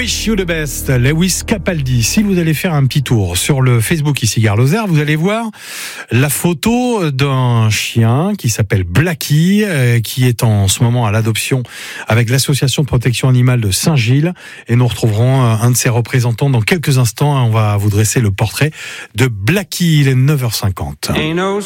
Wish You the Best, Lewis Capaldi. Si vous allez faire un petit tour sur le Facebook ici Gare Lozère, vous allez voir la photo d'un chien qui s'appelle Blackie, qui est en ce moment à l'adoption avec l'association de protection animale de Saint-Gilles. Et nous retrouverons un de ses représentants dans quelques instants. On va vous dresser le portrait de Blackie. Il est 9h50.